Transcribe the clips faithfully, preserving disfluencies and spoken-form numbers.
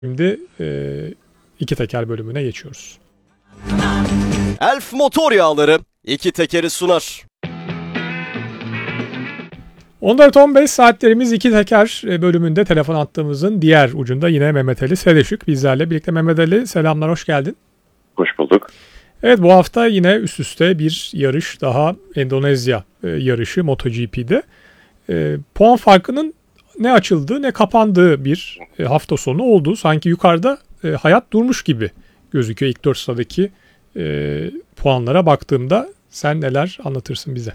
Şimdi e, iki teker bölümüne geçiyoruz. Elf Motor Yağları iki tekeri sunar. on dört on beş saatlerimiz iki teker bölümünde telefon attığımızın diğer ucunda yine Mehmet Ali Seleşük bizlerle birlikte. Mehmet Ali, selamlar, hoş geldin. Hoş bulduk. Evet, bu hafta yine üst üste bir yarış daha, Endonezya e, yarışı MotoGP'de. E, puan farkının ne açıldığı ne kapandığı bir e, hafta sonu oldu. Sanki yukarıda e, hayat durmuş gibi gözüküyor ilk dört sıradaki e, puanlara baktığımda. Sen neler anlatırsın bize?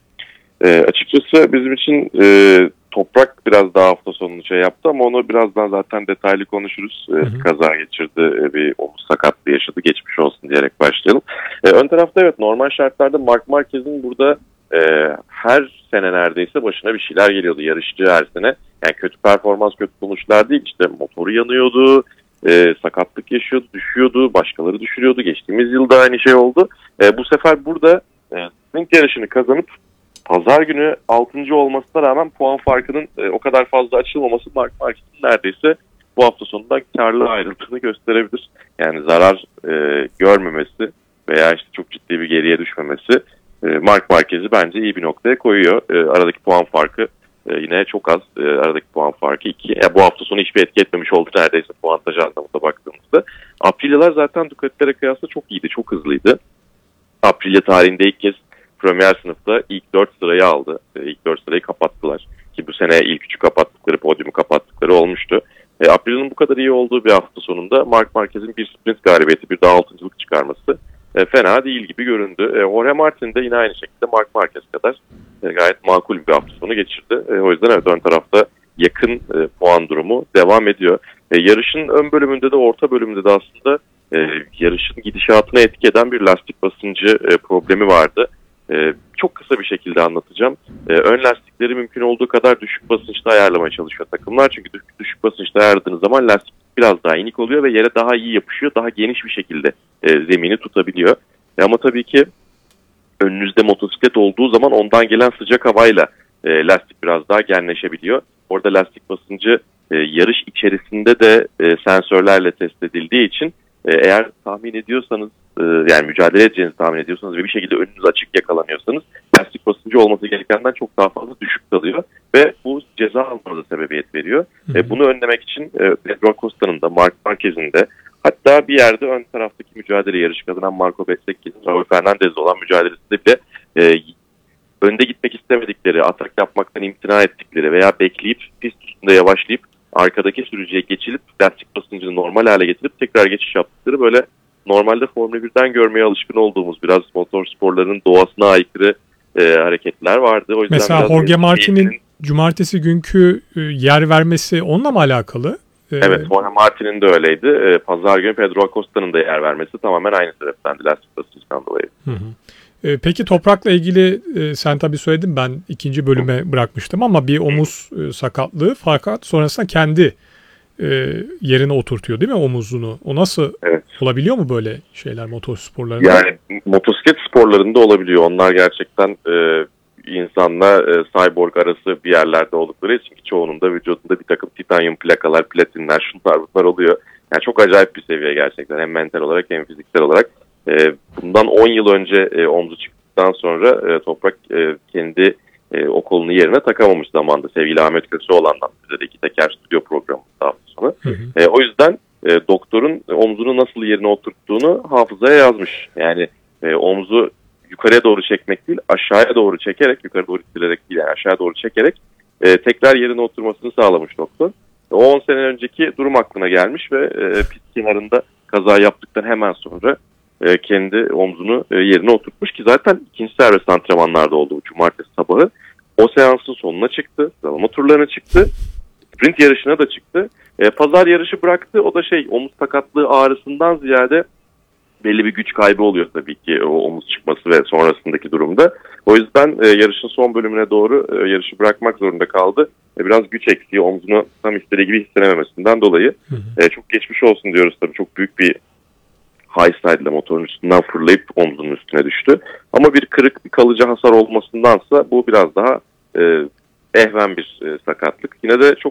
E, açıkçası bizim için e, Toprak biraz daha hafta sonunu şey yaptı ama onu birazdan zaten detaylı konuşuruz. E, hı hı. Kaza geçirdi, e, bir omuz sakatlığı yaşadı, geçmiş olsun diyerek başlayalım. E, ön tarafta evet, normal şartlarda Marc Marquez'in burada e, her sene neredeyse başına bir şeyler geliyordu yarışçı her sene. Yani kötü performans, kötü sonuçlar değil, işte motoru yanıyordu, e, sakatlık yaşıyordu, düşüyordu, başkaları düşürüyordu. Geçtiğimiz yılda aynı şey oldu. E, bu sefer burada e, sprint yarışını kazanıp pazar günü altıncı olmasına rağmen puan farkının e, o kadar fazla açılmaması Marc Marquez'in neredeyse bu hafta sonunda karlı ayrıldığını gösterebilir. Yani zarar e, görmemesi veya işte çok ciddi bir geriye düşmemesi e, Marc Marquez'i bence iyi bir noktaya koyuyor. E, aradaki puan farkı e, yine çok az. E, aradaki puan farkı iki. Yani bu hafta sonu hiçbir etki etmemiş oldu neredeyse puantaj anlamında baktığımızda. Aprilia'lar zaten Ducati'lere kıyasla çok iyiydi, çok hızlıydı. Aprilia tarihinde ilk kez Premier sınıfta ilk dört sırayı aldı. E, ilk dört sırayı kapattılar. Ki bu sene ilk üçü kapattıkları, podyumu kapattıkları olmuştu. E, Aprilia'nın bu kadar iyi olduğu bir hafta sonunda Marc Marquez'in bir sprint galibiyeti, bir daha altıncılık çıkarması e, fena değil gibi göründü. E, Jorge Martin de yine aynı şekilde Marc Marquez kadar e, gayet makul bir hafta sonu geçirdi. E, o yüzden evet, ön tarafta yakın e, puan durumu devam ediyor. E, yarışın ön bölümünde de orta bölümünde de aslında e, yarışın gidişatına etki eden bir lastik basıncı e, problemi vardı. Ee, çok kısa bir şekilde anlatacağım. Ee, ön lastikleri mümkün olduğu kadar düşük basınçta ayarlamaya çalışıyor takımlar. Çünkü düşük, düşük basınçta ayarladığınız zaman lastik biraz daha inik oluyor ve yere daha iyi yapışıyor. Daha geniş bir şekilde e, zemini tutabiliyor. E, ama tabii ki önünüzde motosiklet olduğu zaman ondan gelen sıcak havayla e, lastik biraz daha genleşebiliyor. Orada lastik basıncı e, yarış içerisinde de e, sensörlerle test edildiği için e, eğer tahmin ediyorsanız, yani mücadele edeceğinizi tahmin ediyorsanız ve bir şekilde önünüz açık yakalanıyorsanız lastik basıncı olması gerekenden çok daha fazla düşük kalıyor ve bu ceza almanıza sebebiyet veriyor. Hı hı. Bunu önlemek için Pedro Acosta'nın da Marc Marquez'in de, hatta bir yerde ön taraftaki mücadele yarışı kazanan Marco Bezzecchi'nin Raul Fernandez'le olan mücadelesinde bile e, önde gitmek istemedikleri, atak yapmaktan imtina ettikleri veya bekleyip pist üstünde yavaşlayıp arkadaki sürücüye geçilip lastik basıncını normal hale getirip tekrar geçiş yaptıkları, böyle normalde Formula birden görmeye alışkın olduğumuz biraz motor sporlarının doğasına aykırı e, hareketler vardı. O yüzden mesela Jorge Martin'in eğitimin... cumartesi günkü e, yer vermesi onunla mı alakalı? E... Evet, Jorge Martin'in de öyleydi. E, Pazar günü Pedro Acosta'nın da yer vermesi tamamen aynı sebepten, lastik basıncından dolayı. Hı hı. E, peki Toprak'la ilgili e, sen tabii söyledin, ben ikinci bölüme hı. bırakmıştım ama bir omuz e, sakatlığı, fakat sonrasında kendi E, yerine oturtuyor değil mi omuzunu? O nasıl evet. olabiliyor mu böyle şeyler motosporlarında? Yani motosiklet sporlarında olabiliyor. Onlar gerçekten e, insanla e, cyborg arası bir yerlerde oldukları için çoğunun da vücudunda bir takım titanyum plakalar, platinler, şunlar bunlar oluyor. Yani çok acayip bir seviye gerçekten. Hem mental olarak hem fiziksel olarak. E, bundan on yıl önce e, omzu çıktıktan sonra e, Toprak e, kendi e, o kolunu yerine takamamış zamanda. Sevgili Ahmet Köseoğlan'dan bize de iki teker stüdyo programımızda hafta sonu. Hı hı. E, o yüzden e, doktorun omzunu nasıl yerine oturttuğunu hafızaya yazmış. Yani e, omzu yukarıya doğru çekmek değil, aşağıya doğru çekerek, yukarı doğru ittirerek değil, yani aşağıya doğru çekerek e, tekrar yerine oturmasını sağlamış doktor. O on sene önceki durum aklına gelmiş ve e, pist kenarında kaza yaptıktan hemen sonra e, kendi omzunu e, yerine oturtmuş ki zaten ikinci serbest antrenmanlarda oldu bu cumartesi sabahı. O seansın sonuna çıktı, sıralama turlarına çıktı, sprint yarışına da çıktı. E, pazar yarışı bıraktı, o da şey, omuz sakatlığı ağrısından ziyade belli bir güç kaybı oluyor tabii ki o omuz çıkması ve sonrasındaki durumda. O yüzden e, yarışın son bölümüne doğru e, yarışı bırakmak zorunda kaldı. E, biraz güç eksiği, omzunu tam istediği gibi hissedememesinden dolayı. Hı hı. E, çok geçmiş olsun diyoruz tabii, çok büyük bir high side ile motorun üstünden fırlayıp omzunun üstüne düştü. Ama bir kırık, bir kalıcı hasar olmasındansa bu biraz daha e, ehven bir e, sakatlık. Yine de çok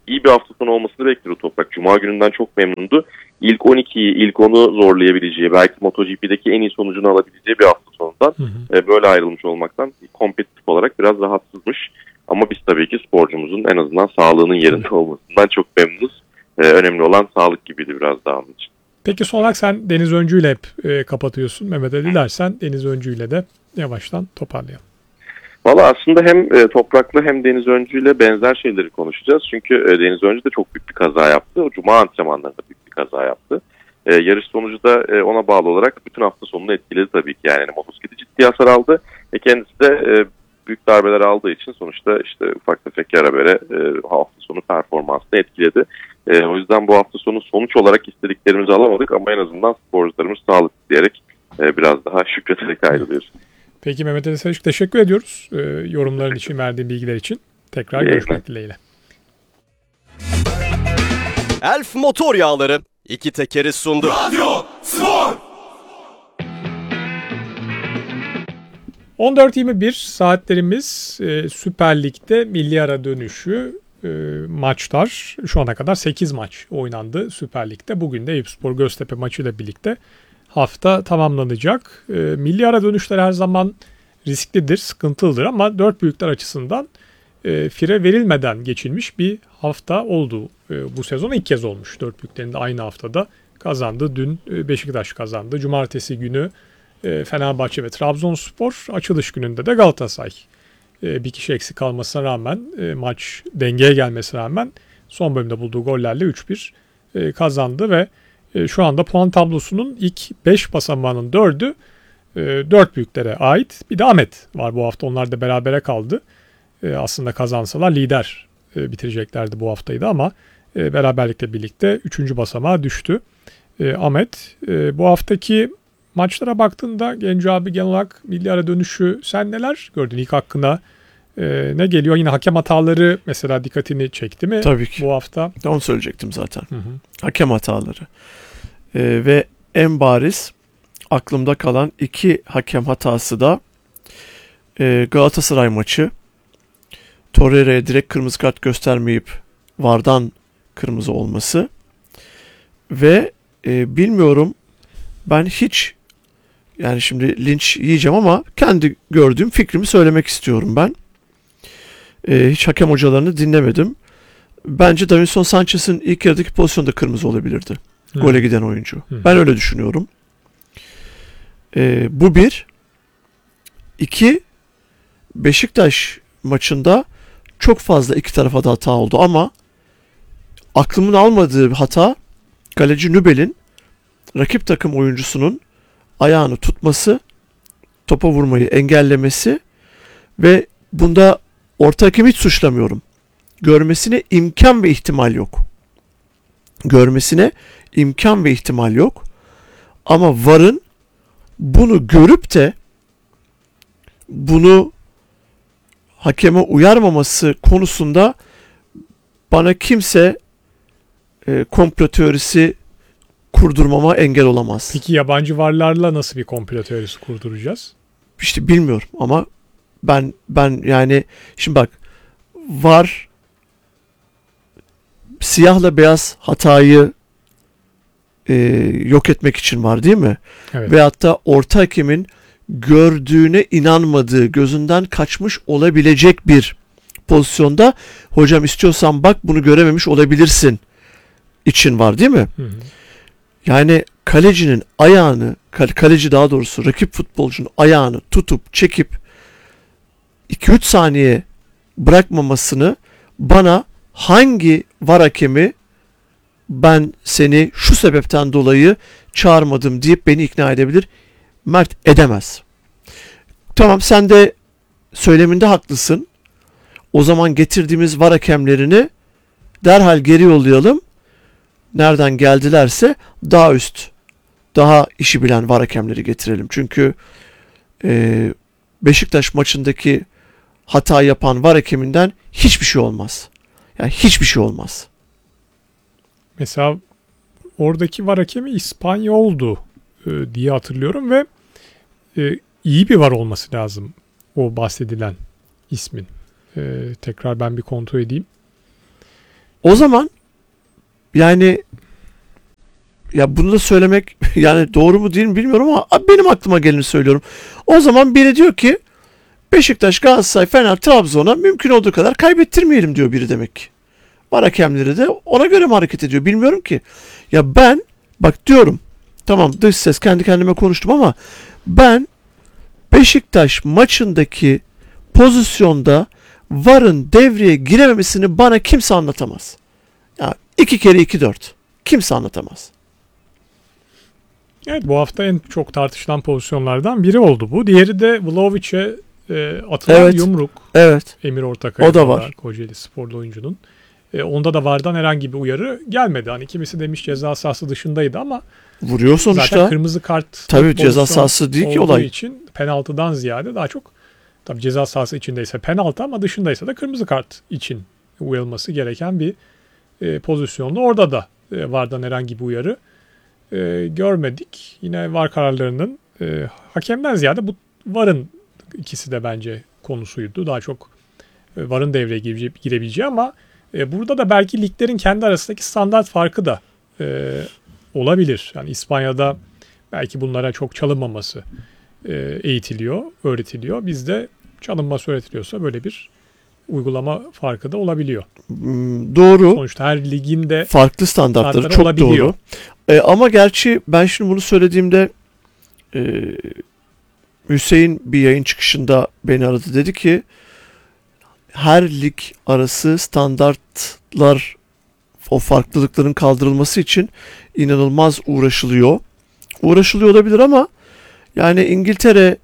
iyi bir hafta sonu olmasını bekliyor Toprak. Cuma gününden çok memnundu. İlk on ikiyi, ilk onu zorlayabileceği, belki MotoGP'deki en iyi sonucunu alabileceği bir hafta sonundan hı hı. E, böyle ayrılmış olmaktan kompetitif olarak biraz rahatsızmış. Ama biz tabii ki sporcumuzun en azından sağlığının yerinde olmasından çok memnunuz. E, önemli olan sağlık gibiydi biraz daha onun için. Peki son olarak sen Deniz Öncü ile hep e, kapatıyorsun. Mehmet'e dilersen Deniz Öncü ile de yavaştan toparlayalım. Valla aslında hem e, Toprak'la hem Deniz Öncü ile benzer şeyleri konuşacağız. Çünkü e, Deniz Öncü de çok büyük bir kaza yaptı. O Cuma antrenmanlarında büyük bir kaza yaptı. E, yarış sonucu da e, ona bağlı olarak bütün hafta sonunu etkiledi tabii ki. Yani, yani motosikleti ciddi hasar aldı. E, kendisi de e, büyük darbeler aldığı için sonuçta işte ufak tefek yara bere e, hafta sonu performansını etkiledi. E, o yüzden bu hafta sonu sonuç olarak istediklerimizi alamadık ama en azından sporcularımız sağlıklı diyerek e, biraz daha şükreterek ayrılıyoruz. Peki Mehmet Ali Selçuk teşekkür ediyoruz e, yorumların için, verdiğin bilgiler için. Tekrar İyi görüşmek mi? dileğiyle. Elf Motor Yağları iki tekeri sundu. Radyo Spor! on dört yirmi bir saatlerimiz e, Süper Lig'de milli ara dönüşü e, maçlar. Şu ana kadar sekiz maç oynandı Süper Lig'de. Bugün de Eyüpspor Göztepe maçıyla birlikte hafta tamamlanacak. E, milli ara dönüşler her zaman risklidir, sıkıntılıdır ama dört büyükler açısından e, fire verilmeden geçilmiş bir hafta oldu. E, bu sezon ilk kez olmuş. Dört büyüklerin de aynı haftada kazandı. Dün e, Beşiktaş kazandı. Cumartesi günü e, Fenerbahçe ve Trabzonspor. Açılış gününde de Galatasaray. E, bir kişi eksik kalmasına rağmen e, maç dengeye gelmesine rağmen son bölümde bulduğu gollerle üç bir e, kazandı ve e, şu anda puan tablosunun ilk beş basamağının dördü dört büyüklere ait. Bir de Ahmet var bu hafta. Onlar da berabere kaldı. E, aslında kazansalar lider e, bitireceklerdi bu haftayı da ama e, beraberlikle birlikte üçüncü basamağa düştü. E, Ahmet e, bu haftaki maçlara baktığında Genco abi genel olarak milli ara dönüşü sen neler gördün? İlk hakkında e, ne geliyor? Yine hakem hataları mesela dikkatini çekti mi? Tabii ki. Bu hafta? Onu söyleyecektim zaten. Hı hı. Hakem hataları. E, ve en bariz aklımda kalan iki hakem hatası da e, Galatasaray maçı. Torreira'ya direkt kırmızı kart göstermeyip VAR'dan kırmızı olması ve e, bilmiyorum ben hiç yani şimdi linç yiyeceğim ama kendi gördüğüm fikrimi söylemek istiyorum ben. E, hiç hakem hocalarını dinlemedim. Bence Davinson Sanchez'in ilk yarıdaki pozisyonda kırmızı olabilirdi. Hı. Gole giden oyuncu. Hı. Ben öyle düşünüyorum. E, bu bir. İki, Beşiktaş maçında çok fazla iki tarafa da hata oldu ama aklımın almadığı bir hata kaleci Nübel'in rakip takım oyuncusunun ayağını tutması, topa vurmayı engellemesi ve bunda orta hakemi hiç suçlamıyorum. Görmesine imkan ve ihtimal yok. Görmesine imkan ve ihtimal yok. Ama VAR'ın bunu görüp de bunu hakeme uyarmaması konusunda bana kimse e, komplo teorisi kurdurmama engel olamaz. Peki yabancı varlarla nasıl bir komplo teorisi kurduracağız? İşte bilmiyorum ama ben ben yani şimdi bak VAR siyahla beyaz hatayı e, yok etmek için var değil mi? Evet. Veyahut da orta hakemin gördüğüne inanmadığı, gözünden kaçmış olabilecek bir pozisyonda hocam istiyorsan bak bunu görememiş olabilirsin için var değil mi? Hı hı. Yani kalecinin ayağını, kaleci daha doğrusu rakip futbolcunun ayağını tutup çekip iki üç saniye bırakmamasını bana hangi VAR hakemi ben seni şu sebepten dolayı çağırmadım deyip beni ikna edebilir? Mert edemez. Tamam sen de söyleminde haklısın. O zaman getirdiğimiz VAR hakemlerini derhal geri yollayalım. Nereden geldilerse daha üst, daha işi bilen VAR hakemleri getirelim. Çünkü e, Beşiktaş maçındaki hata yapan VAR hakeminden hiçbir şey olmaz. Yani hiçbir şey olmaz. Mesela oradaki VAR hakemi İspanyoldu e, diye hatırlıyorum ve e, iyi bir VAR olması lazım o bahsedilen ismin. E, tekrar ben bir kontrol edeyim. O zaman yani ya bunu da söylemek yani doğru mu değil mi bilmiyorum ama benim aklıma geleni söylüyorum. O zaman biri diyor ki Beşiktaş, Galatasaray, Fener, Trabzon'a mümkün olduğu kadar kaybettirmeyelim diyor biri demek ki. Var hakemleri de ona göre mi hareket ediyor bilmiyorum ki. Ya ben bak diyorum tamam dış ses kendi kendime konuştum ama ben Beşiktaş maçındaki pozisyonda V A R'ın devreye girememesini bana kimse anlatamaz. Ya iki kere iki dört. Kimse anlatamaz. Evet, bu hafta en çok tartışılan pozisyonlardan biri oldu bu. Diğeri de Vlahovic'e e, atılan Evet. yumruk. Evet. Emir Ortakaya. O da var. Kocaeli sporlu oyuncunun. E, onda da VAR'dan herhangi bir uyarı gelmedi. Hani kimisi demiş ceza sahası dışındaydı ama Vuruyor sonuçta. zaten kırmızı kart Tabii ceza pozisyon sahası değil ki olduğu olay. için penaltıdan ziyade daha çok tabii ceza sahası içindeyse penaltı ama dışındaysa da kırmızı kart için uyarılması gereken bir e, pozisyonda. Orada da e, VAR'dan herhangi bir uyarı e, görmedik. Yine VAR kararlarının e, hakemden ziyade bu VAR'ın ikisi de bence konusuydu. Daha çok e, VAR'ın devreye girece- girebileceği ama e, burada da belki liglerin kendi arasındaki standart farkı da e, olabilir. Yani İspanya'da belki bunlara çok çalınmaması e, eğitiliyor, öğretiliyor. Bizde çalınması öğretiliyorsa böyle bir uygulama farkı da olabiliyor. Hmm, doğru. Sonuçta her ligin de Farklı standartları Standartları çok olabiliyor. doğru. E, ama gerçi ben şimdi bunu söylediğimde e, Hüseyin bir yayın çıkışında beni aradı. Dedi ki her lig arası standartlar o farklılıkların kaldırılması için inanılmaz uğraşılıyor. Uğraşılıyor olabilir ama yani İngiltere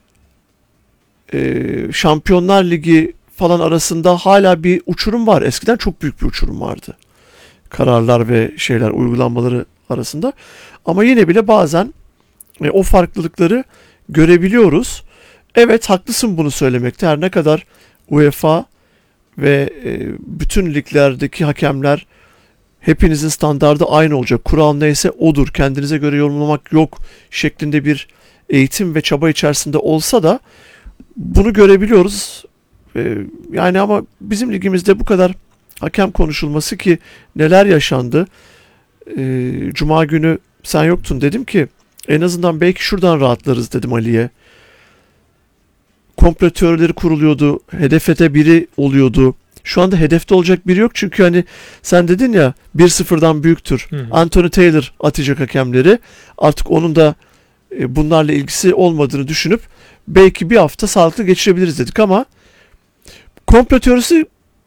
e, Şampiyonlar Ligi falan arasında hala bir uçurum var. Eskiden çok büyük bir uçurum vardı. Kararlar ve şeyler uygulanmaları arasında. Ama yine bile bazen e, o farklılıkları görebiliyoruz. Evet haklısın bunu söylemekte. Her ne kadar UEFA ve e, bütün liglerdeki hakemler hepinizin standardı aynı olacak. Kural neyse odur. Kendinize göre yorumlamak yok şeklinde bir eğitim ve çaba içerisinde olsa da bunu görebiliyoruz. E, yani ama bizim ligimizde bu kadar hakem konuşulması ki neler yaşandı. E, Cuma günü sen yoktun dedim ki en azından belki şuradan rahatlarız dedim Ali'ye. Komplo teorileri kuruluyordu. Hedefte biri oluyordu. Şu anda hedefte olacak biri yok çünkü hani sen dedin ya bir sıfırdan büyüktür. Hı hı. Anthony Taylor atacak hakemleri. Artık onun da e, bunlarla ilgisi olmadığını düşünüp belki bir hafta sağlıklı geçirebiliriz dedik ama komplo teorisi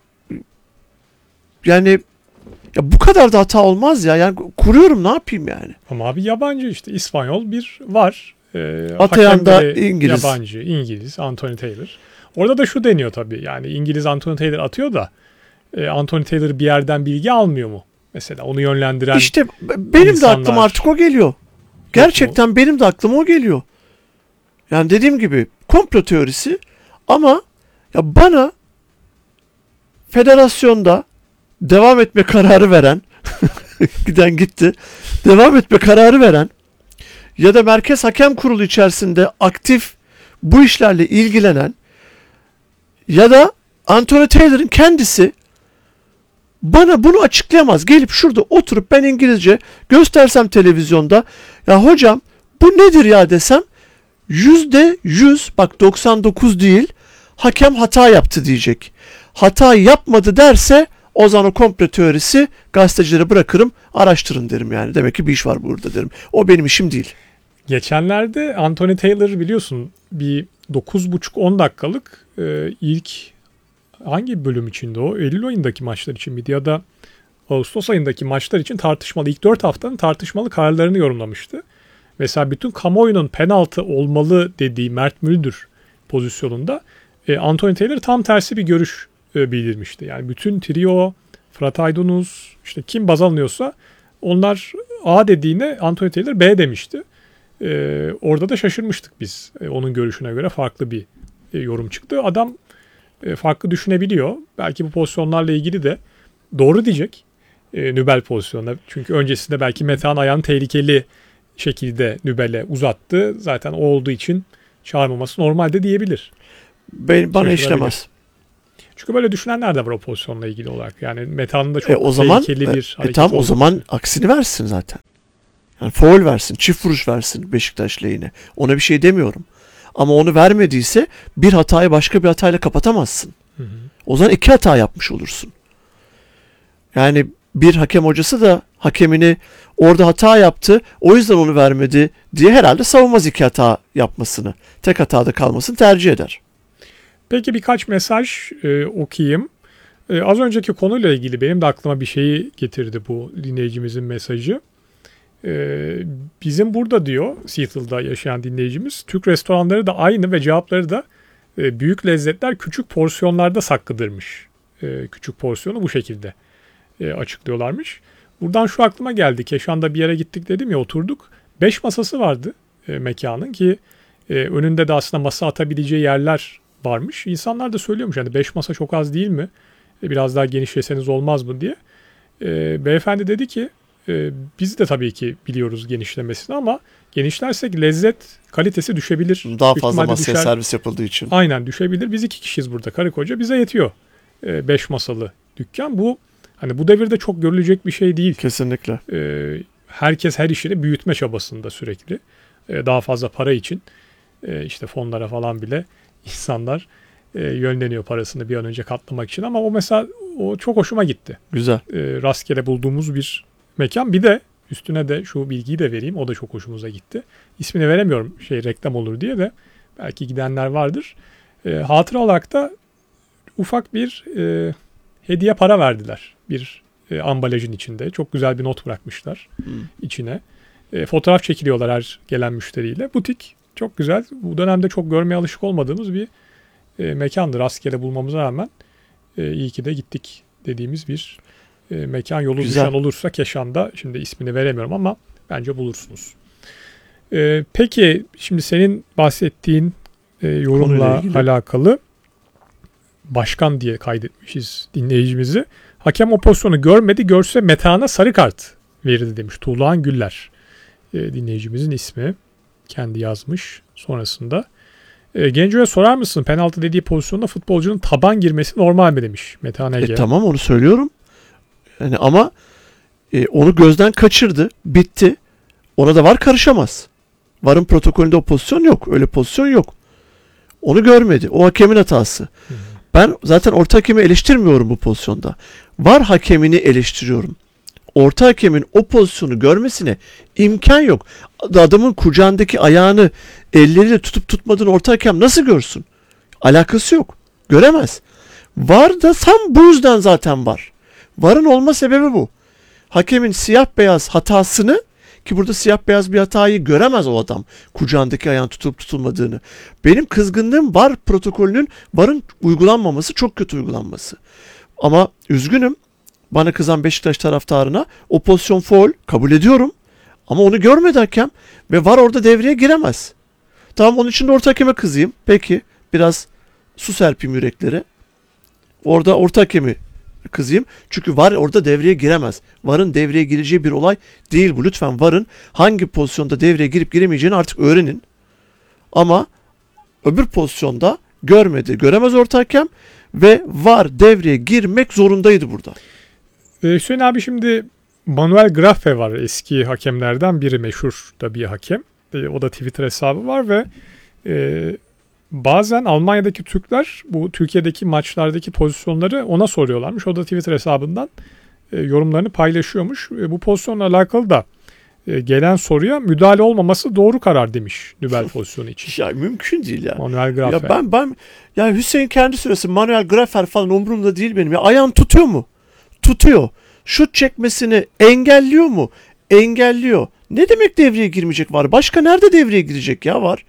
yani ya bu kadar da hata olmaz ya. Yani kuruyorum ne yapayım yani. ama abi yabancı işte İspanyol bir var. E, Atayan da hakemleri İngiliz. Yabancı, İngiliz, Anthony Taylor. Orada da şu deniyor tabii. Yani İngiliz Anthony Taylor atıyor da e, Anthony Taylor bir yerden bilgi almıyor mu? Mesela onu yönlendiren İşte benim insanlar de aklıma artık o geliyor. Gerçekten benim de aklıma o geliyor. Yani dediğim gibi komplo teorisi ama ya bana federasyonda devam etme kararı veren giden gitti. Devam etme kararı veren ya da Merkez Hakem Kurulu içerisinde aktif bu işlerle ilgilenen ya da Anthony Taylor'ın kendisi bana bunu açıklayamaz. Gelip şurada oturup ben İngilizce göstersem televizyonda ya hocam bu nedir ya desem yüzde yüz bak doksan dokuz değil hakem hata yaptı diyecek. Hata yapmadı derse o zaman o komplo teorisi gazetecilere bırakırım araştırın derim yani. Demek ki bir iş var burada derim. O benim işim değil. geçenlerde Anthony Taylor biliyorsun bir dokuz buçuk on dakikalık e, ilk hangi bölüm içinde o? Eylül ayındaki maçlar için miydi ya da Ağustos ayındaki maçlar için tartışmalı ilk dört haftanın tartışmalı kararlarını yorumlamıştı. Mesela bütün kamuoyunun penaltı olmalı dediği Mert Müldür pozisyonunda e, Anthony Taylor tam tersi bir görüş e, bildirmişti. Yani bütün trio, Fırat Aydınus, işte kim baz alınıyorsa onlar A dediğine Anthony Taylor B demişti. E, orada da şaşırmıştık biz. E, onun görüşüne göre farklı bir e, yorum çıktı. Adam e, farklı düşünebiliyor. Belki bu pozisyonlarla ilgili de doğru diyecek. E, Nübel pozisyonunda. Çünkü öncesinde belki Metehan ayağını tehlikeli şekilde Nübel'e uzattı. Zaten o olduğu için çağırmaması normalde diyebilir. Ben, bana Şaşırabilir. işlemez. Çünkü böyle düşünenler de var o pozisyonla ilgili olarak. Yani Meta'nın da çok E, o zaman tehlikeli bir e, hareket tamam o olduğu zaman için. aksini versin zaten. Yani faul versin, çift vuruş versin Beşiktaş lehine. Ona bir şey demiyorum. Ama onu vermediyse bir hatayı başka bir hatayla kapatamazsın. Hı hı. O zaman iki hata yapmış olursun. Yani bir hakem hocası da hakemini orada hata yaptı, o yüzden onu vermedi diye herhalde savunmaz iki hata yapmasını. Tek hatada kalmasını tercih eder. Peki birkaç mesaj e, okuyayım. E, az önceki konuyla ilgili benim de aklıma bir şeyi getirdi bu dinleyicimizin mesajı. E, bizim burada diyor Seattle'da yaşayan dinleyicimiz, Türk restoranları da aynı ve cevapları da e, büyük lezzetler küçük porsiyonlarda saklıdırmış. E, küçük porsiyonu bu şekilde e, açıklıyorlarmış. Buradan şu aklıma geldi. Keşan'da bir yere gittik dedim ya, oturduk. Beş masası vardı e, mekanın ki e, önünde de aslında masa atabileceği yerler varmış. İnsanlar da söylüyormuş hani beş masa çok az değil mi? E, biraz daha genişleseniz olmaz mı diye. E, beyefendi dedi ki e, biz de tabii ki biliyoruz genişlemesini ama genişlersek lezzet kalitesi düşebilir. Daha Büyük fazla ihtimalle masaya düşer. servis yapıldığı için. Aynen düşebilir. Biz iki kişiyiz burada, karı koca, bize yetiyor. E, beş masalı dükkan. Bu hani bu devirde çok görülecek bir şey değil. Kesinlikle. E, herkes her işini büyütme çabasında sürekli. E, daha fazla para için e, işte fonlara falan bile insanlar e, yönleniyor parasını bir an önce katlamak için. Ama o mesela o çok hoşuma gitti. Güzel. E, rastgele bulduğumuz bir mekan. Bir de üstüne de şu bilgiyi de vereyim. O da çok hoşumuza gitti. İsmini veremiyorum şey reklam olur diye de. Belki gidenler vardır. E, hatıra olarak da ufak bir e, hediye para verdiler. Bir e, ambalajın içinde. Çok güzel bir not bırakmışlar Hmm. içine. E, fotoğraf çekiliyorlar her gelen müşteriyle. Butik. Çok güzel. Bu dönemde çok görmeye alışık olmadığımız bir e, mekandı. Rastgele bulmamıza rağmen e, iyi ki de gittik dediğimiz bir e, mekan. Yolu Güzel. düşen olursa Keşan'da, şimdi ismini veremiyorum ama bence bulursunuz. E, peki şimdi senin bahsettiğin e, yorumla Konuyla ilgili. alakalı başkan diye kaydetmişiz dinleyicimizi. Hakem o pozisyonu görmedi, görse Metehan'a sarı kart verildi demiş Tuğlahan Güller. E, dinleyicimizin ismi. Kendi yazmış sonrasında. E, Genco'ya sorar mısın penaltı dediği pozisyonda futbolcunun taban girmesi normal mi demiş Metehan Ege. E, tamam onu söylüyorum. Yani ama e, onu gözden kaçırdı. Bitti. Ona da var karışamaz. VAR'ın protokolünde o pozisyon yok. Öyle pozisyon yok. Onu görmedi. O hakemin hatası. Hı hı. Ben zaten orta hakemi eleştirmiyorum bu pozisyonda. VAR hakemini eleştiriyorum. Orta hakemin o pozisyonu görmesine imkan yok. Adamın kucağındaki ayağını elleriyle tutup tutmadığını orta hakem nasıl görsün? Alakası yok. Göremez. VAR da tam bu yüzden zaten var. VAR'ın olma sebebi bu. Hakemin siyah beyaz hatasını, ki burada siyah beyaz bir hatayı göremez o adam. Kucağındaki ayağın tutulup tutulmadığını. Benim kızgınlığım VAR protokolünün, VAR'ın uygulanmaması, çok kötü uygulanması. Ama üzgünüm. Bana kızan Beşiktaş taraftarına o pozisyon faul kabul ediyorum. Ama onu görmedi hakem ve VAR orada devreye giremez. Tamam, onun için de orta hakeme kızayım. Peki biraz su serpeyim yüreklere. Orada orta hakemi kızayım. Çünkü VAR orada devreye giremez. VAR'ın devreye gireceği bir olay değil bu. Lütfen VAR'ın hangi pozisyonda devreye girip giremeyeceğini artık öğrenin. Ama öbür pozisyonda görmedi. Göremez orta hakem ve VAR devreye girmek zorundaydı burada. Ee, Hüseyin abi, şimdi Manuel Graffe var, eski hakemlerden biri, meşhur da bir hakem. Ee, o da Twitter hesabı var ve e, bazen Almanya'daki Türkler bu Türkiye'deki maçlardaki pozisyonları ona soruyorlarmış. O da Twitter hesabından e, yorumlarını paylaşıyormuş. E, bu pozisyonla alakalı da e, gelen soruya müdahale olmaması doğru karar demiş Nübel pozisyonu için. Ya mümkün değil ya. Manuel Graffe. Ya ben ben ya Hüseyin kendi söylesin, Manuel Graffer falan umurumda değil benim. Ya ayağın tutuyor mu? Tutuyor. Şut çekmesini engelliyor mu? Engelliyor. Ne demek devreye girmeyecek VAR? Başka nerede devreye girecek ya VAR?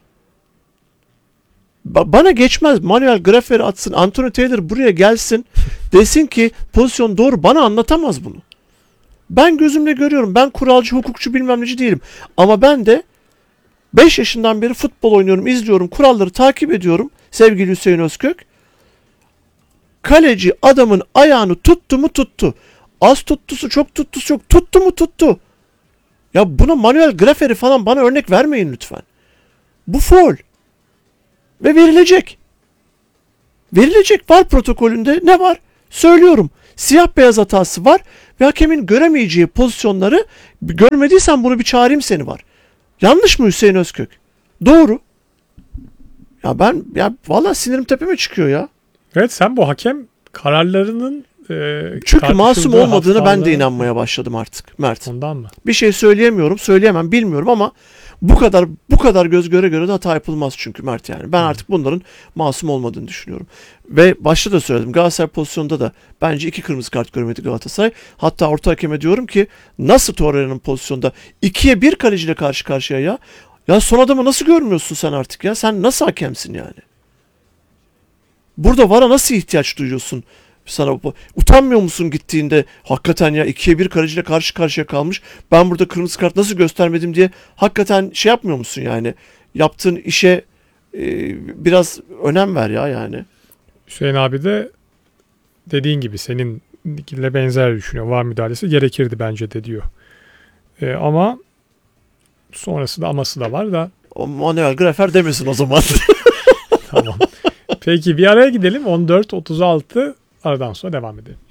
Ba- bana geçmez. Manuel Graffer'i atsın. Anthony Taylor buraya gelsin. Desin ki pozisyon doğru. Bana anlatamaz bunu. Ben gözümle görüyorum. Ben kuralcı, hukukçu, bilmem neci değilim. Ama ben de beş yaşından beri futbol oynuyorum, izliyorum, kuralları takip ediyorum sevgili Hüseyin Özkök. Kaleci adamın ayağını tuttu mu tuttu. Az tuttusu, çok tuttusu çok, tuttu mu tuttu. Ya buna Manuel Graffer'i falan bana örnek vermeyin lütfen. Bu faul. Ve verilecek. Verilecek var protokolünde, ne var? Söylüyorum. Siyah beyaz hatası var ve hakemin göremeyeceği pozisyonları, görmediysen bunu bir çağırayım seni var. Yanlış mı Hüseyin Özkök? Doğru. Ya ben ya vallahi sinirim tepeme çıkıyor ya. Evet, sen bu hakem kararlarının e, Çünkü masum olmadığını haftalarda... ben de inanmaya başladım artık Mert. Ondan mı? Bir şey söyleyemiyorum, söyleyemem, bilmiyorum ama bu kadar bu kadar göz göre göre de hata yapılmaz çünkü Mert yani. Ben artık bunların masum olmadığını düşünüyorum. Ve başta da söyledim, Galatasaray pozisyonunda da bence iki kırmızı kart görmedi Galatasaray. Hatta orta hakeme diyorum ki nasıl Torreira'nın pozisyonda ikiye bir kaleciyle karşı karşıya ya. Ya son adamı nasıl görmüyorsun sen artık ya? Sen nasıl hakemsin yani? Burada V A R'a nasıl ihtiyaç duyuyorsun? Sana utanmıyor musun gittiğinde, hakikaten ya ikiye bir kaleciyle karşı karşıya kalmış, ben burada kırmızı kart nasıl göstermedim diye hakikaten şey yapmıyor musun yani? Yaptığın işe e, biraz önem ver ya yani. Hüseyin abi de dediğin gibi seninle benzer düşünüyor. V A R müdahalesi gerekirdi bence de diyor. E, ama sonrası da aması da var da. O Manuel Grafer demesin o zaman. Tamam. Peki bir araya gidelim. on dört otuz altı aradan sonra devam edelim.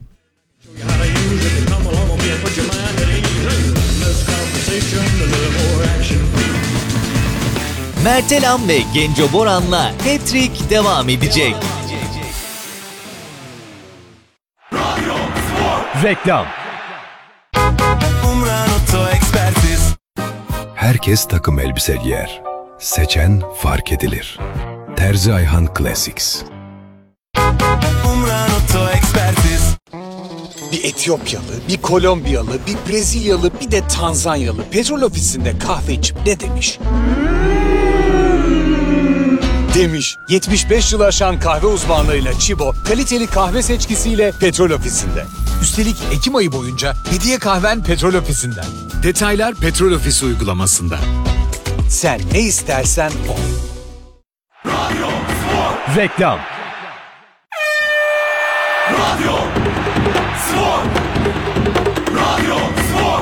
Mert Elam ve Genco Boran'la Hat-Trick devam edecek. Reklam. Herkes takım elbise giyer. Seçen fark edilir. Terzi Ayhan Classics. Bir Etiyopyalı, bir Kolombiyalı, bir Brezilyalı, bir de Tanzanyalı petrol ofisinde kahve içip ne demiş? Demiş, yetmiş beş yıl aşan kahve uzmanlığıyla Chibo, kaliteli kahve seçkisiyle petrol ofisinde. Üstelik Ekim ayı boyunca hediye kahven petrol ofisinden. Detaylar petrol ofisi uygulamasında. Sen ne istersen o. Reklam. Radyo Spor. Radyo Spor.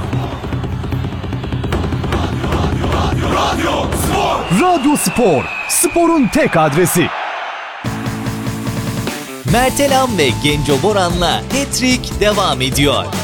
Radyo, radyo, radyo, radyo Spor. Radyo Spor. Sporun tek adresi. Mert Elam ve Genco Boran'la Hat-Trick devam ediyor.